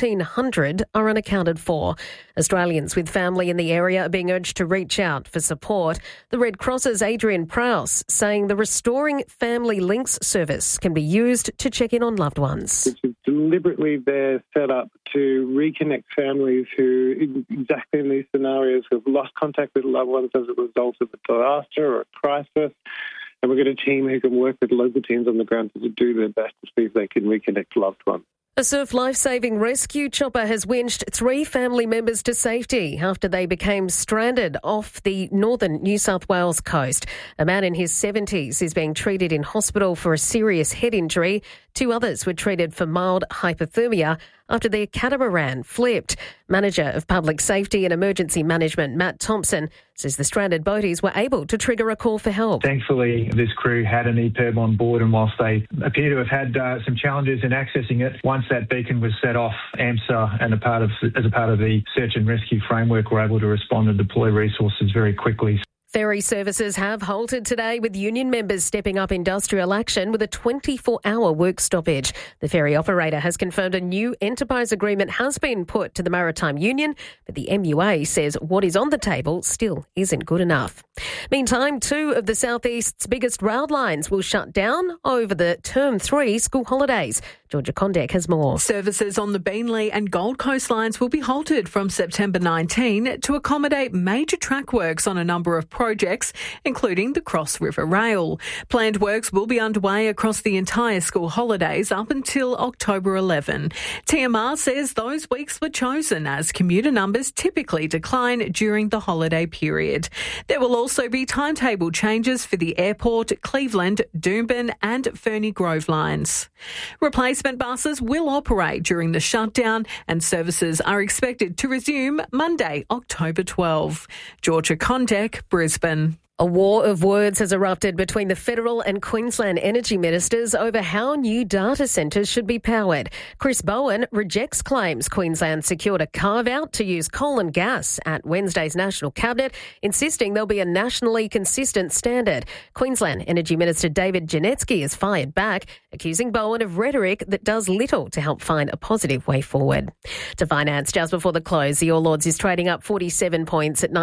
1,300 are unaccounted for. Australians with family in the area are being urged to reach out for support. The Red Cross's Adrian Prowse saying the Restoring Family Links service can be used to check in on loved ones. Which is deliberately there set up to reconnect families who, exactly in these scenarios, have lost contact with loved ones as a result of a disaster or a crisis. And we've got a team who can work with local teams on the ground to do their best to see if they can reconnect loved ones. A Surf Lifesaving rescue chopper has winched 3 family members to safety after they became stranded off the northern New South Wales coast. A man in his 70s is being treated in hospital for a serious head injury. 2 others were treated for mild hypothermia after their catamaran flipped. Manager of Public Safety and Emergency Management, Matt Thompson, says the stranded boaties were able to trigger a call for help. Thankfully, this crew had an EPIRB on board, and whilst they appear to have had some challenges in accessing it, once that beacon was set off, AMSA and as a part of the search and rescue framework were able to respond and deploy resources very quickly. Ferry services have halted today with union members stepping up industrial action with a 24-hour work stoppage. The ferry operator has confirmed a new enterprise agreement has been put to the Maritime Union, but the MUA says what is on the table still isn't good enough. Meantime, 2 of the Southeast's biggest rail lines will shut down over the Term 3 school holidays. Georgia Condek has more. Services on the Beenleigh and Gold Coast lines will be halted from September 19 to accommodate major track works on a number of projects, including the Cross River Rail. Planned works will be underway across the entire school holidays up until October 11. TMR says those weeks were chosen as commuter numbers typically decline during the holiday period. There will also be timetable changes for the Airport, Cleveland, Doomben and Ferny Grove lines. Replacement buses will operate during the shutdown and services are expected to resume Monday, October 12. Georgia Condek, Brisbane. A war of words has erupted between the federal and Queensland energy ministers over how new data centres should be powered. Chris Bowen rejects claims Queensland secured a carve-out to use coal and gas at Wednesday's National Cabinet, insisting there'll be a nationally consistent standard. Queensland Energy Minister David Janetsky has fired back, accusing Bowen of rhetoric that does little to help find a positive way forward. To finance, just before the close, the All Ords is trading up 47 points at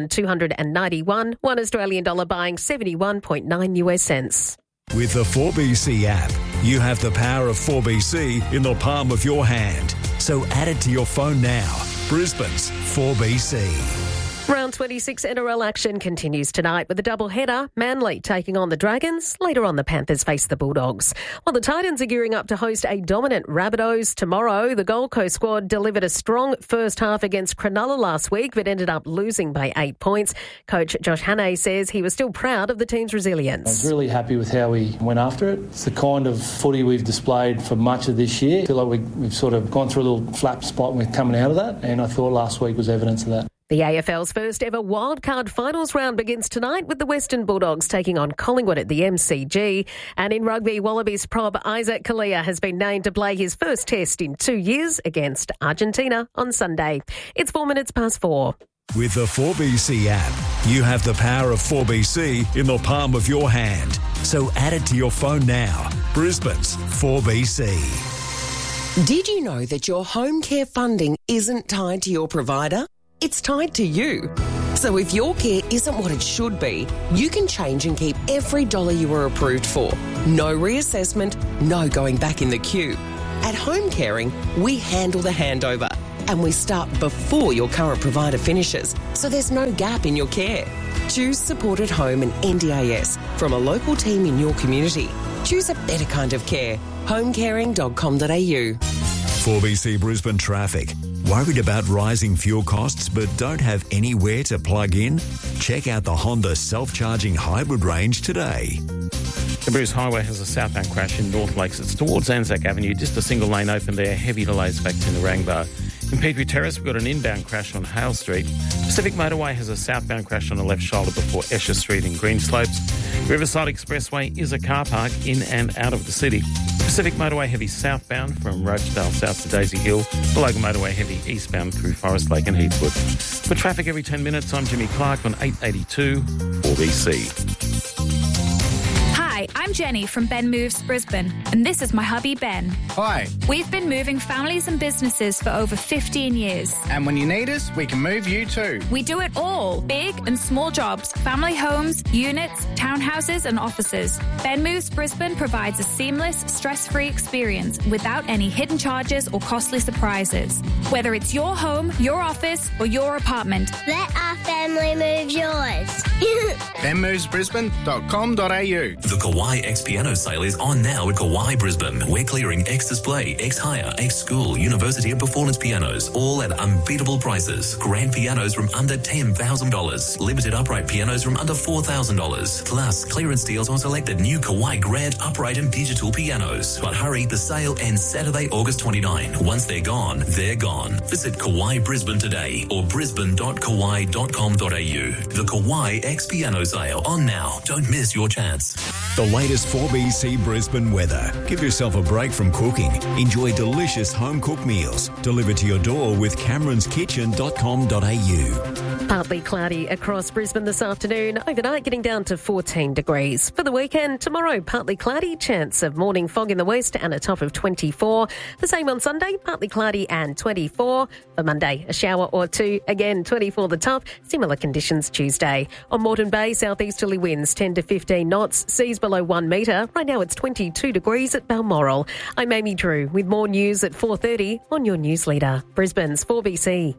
9,291. One Australian dollar buying 71.9 US cents. With the 4BC app, you have the power of 4BC in the palm of your hand. So add it to your phone now. Brisbane's 4BC. Round 26 NRL action continues tonight with a double-header. Manly taking on the Dragons. Later on, the Panthers face the Bulldogs. While the Titans are gearing up to host a dominant Rabbitohs tomorrow, the Gold Coast squad delivered a strong first half against Cronulla last week, but ended up losing by 8 points. Coach Josh Hannay says he was still proud of the team's resilience. I was really happy with how we went after it. It's the kind of footy we've displayed for much of this year. I feel like we've sort of gone through a little flap spot with coming out of that, and I thought last week was evidence of that. The AFL's first ever wildcard finals round begins tonight with the Western Bulldogs taking on Collingwood at the MCG. And in rugby, Wallabies prop Isaac Kalia has been named to play his first test in 2 years against Argentina on Sunday. It's 4 minutes past 4. With the 4BC app, you have the power of 4BC in the palm of your hand. So add it to your phone now. Brisbane's 4BC. Did you know that your home care funding isn't tied to your provider? It's tied to you. So if your care isn't what it should be, you can change and keep every dollar you were approved for. No reassessment, no going back in the queue. At Home Caring, we handle the handover and we start before your current provider finishes, so there's no gap in your care. Choose Support at Home and NDIS from a local team in your community. Choose a better kind of care. homecaring.com.au. 4BC Brisbane traffic. Worried about rising fuel costs but don't have anywhere to plug in? Check out the Honda self-charging hybrid range today. The Bruce Highway has a southbound crash in North Lakes. It's towards Anzac Avenue, just a single lane open there. Heavy delays back to Narangba. In Petrie Terrace, we've got an inbound crash on Hale Street. Pacific Motorway has a southbound crash on the left shoulder before Esher Street in Greenslopes. Riverside Expressway is a car park in and out of the city. Pacific Motorway heavy southbound from Rochedale south to Daisy Hill. The Logan Motorway heavy eastbound through Forest Lake and Heathwood. For traffic every 10 minutes, I'm Jimmy Clark on 882 4BC. Hi, I'm Jenny from Ben Moves Brisbane, and this is my hubby Ben. Hi. We've been moving families and businesses for over 15 years. And when you need us, we can move you too. We do it all, big and small jobs, family homes, units, townhouses and offices. Ben Moves Brisbane provides a seamless, stress-free experience without any hidden charges or costly surprises. Whether it's your home, your office or your apartment. Let our family move yours. benmovesbrisbane.com.au. The Kawai X Piano sale is on now at Kawai Brisbane. We're clearing X Display, X Hire, X School, University and Performance pianos, all at unbeatable prices. Grand pianos from under $10,000. Limited upright pianos from under $4,000. Plus, clearance deals on selected new Kawai Grand upright and digital pianos. But hurry, the sale ends Saturday, August 29. Once they're gone, they're gone. Visit Kawai Brisbane today or brisbane.kawai.com.au. The Kawai X Piano sale on now. Don't miss your chance. The latest 4BC Brisbane weather. Give yourself a break from cooking. Enjoy delicious home-cooked meals delivered to your door with cameronskitchen.com.au. Partly cloudy across Brisbane this afternoon. Overnight getting down to 14 degrees. For the weekend, tomorrow partly cloudy, chance of morning fog in the west and a top of 24. The same on Sunday, partly cloudy and 24. For Monday, a shower or two, again 24 the top. Similar conditions Tuesday. On Moreton Bay, southeasterly winds 10 to 15 knots, seas below 1 metre. Right now it's 22 degrees at Balmoral. I'm Amy Drew with more news at 4:30 on your news leader. Brisbane's 4BC.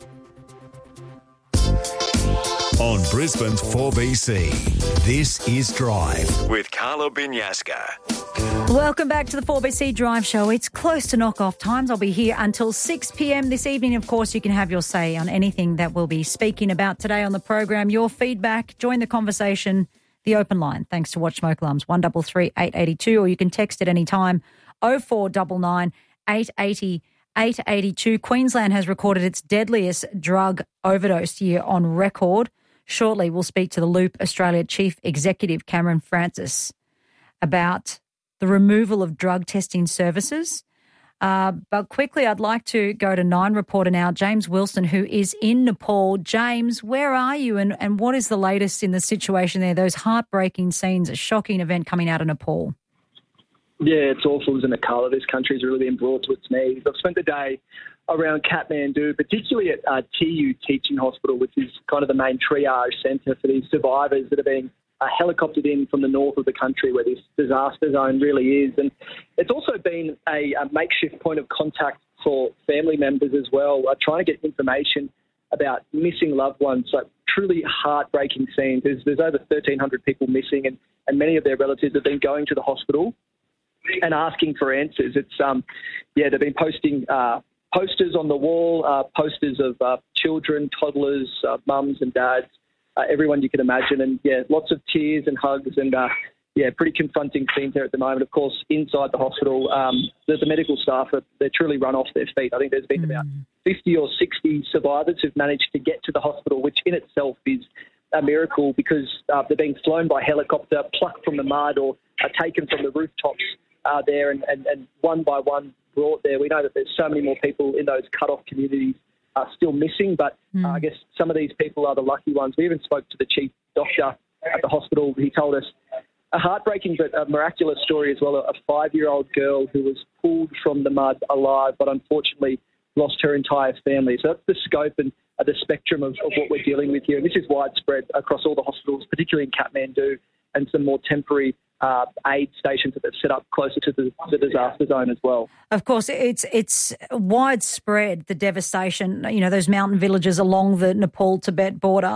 On Brisbane's 4BC, this is Drive with Carla Binyaska. Welcome back to the 4BC Drive Show. It's close to knock-off times. I'll be here until 6 p.m. this evening. Of course, you can have your say on anything that we'll be speaking about today on the program. Your feedback, join the conversation, the open line, thanks to Watch Smoke Alarms, 1333 882, or you can text at any time, 0499 880 882. Queensland has recorded its deadliest drug overdose year on record. Shortly, we'll speak to the Loop Australia Chief Executive Cameron Francis about the removal of drug testing services. But quickly, I'd like to go to Nine reporter now, James Wilson, who is in Nepal. James, where are you and what is the latest in the situation there? Those heartbreaking scenes, a shocking event coming out of Nepal. Yeah, it's awful, isn't it, Carla? This country's really been brought to its knees. I've spent the day around Kathmandu, particularly at TU Teaching Hospital, which is kind of the main triage centre for these survivors that are being helicoptered in from the north of the country where this disaster zone really is. And it's also been a makeshift point of contact for family members as well, trying to get information about missing loved ones. So truly heartbreaking scenes. There's over 1,300 people missing, and many of their relatives have been going to the hospital and asking for answers. It's they've been posting posters on the wall, posters of children, toddlers, mums and dads, everyone you can imagine. And, lots of tears and hugs and, pretty confronting scenes there at the moment. Of course, inside the hospital, the medical staff, they're truly run off their feet. I think there's been about 50 or 60 survivors who've managed to get to the hospital, which in itself is a miracle because they're being flown by helicopter, plucked from the mud or are taken from the rooftops there and one by one brought there. We know that there's so many more people in those cut-off communities still missing, but I guess some of these people are the lucky ones. We even spoke to the chief doctor at the hospital. He told us a heartbreaking but a miraculous story as well, a 5-year-old girl who was pulled from the mud alive but unfortunately lost her entire family. So that's the scope and the spectrum of what we're dealing with here. And this is widespread across all the hospitals, particularly in Kathmandu, and some more temporary aid stations that they've set up closer to the disaster zone as well. Of course, it's widespread, the devastation, those mountain villages along the Nepal-Tibet border.